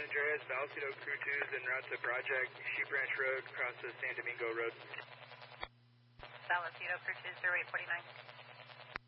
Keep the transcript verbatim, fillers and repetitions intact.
Andreas, Vallecito Crew two is en route to Project, Sheep Ranch Road, across the San Domingo Road. Vallecito Crew two, zero eight four nine.